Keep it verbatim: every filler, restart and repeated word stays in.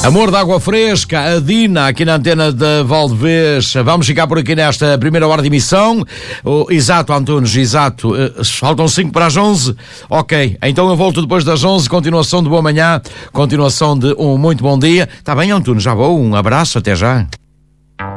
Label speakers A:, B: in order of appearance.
A: Amor de água fresca, a Dina, aqui na antena de Valdevez. Vamos ficar por aqui nesta primeira hora de emissão. Oh, exato, Antunes, exato. Uh, faltam cinco para as onze. Ok, então eu volto depois das onze. Continuação de boa manhã, continuação de um muito bom dia. Está bem, Antunes, já vou. Um abraço, até já.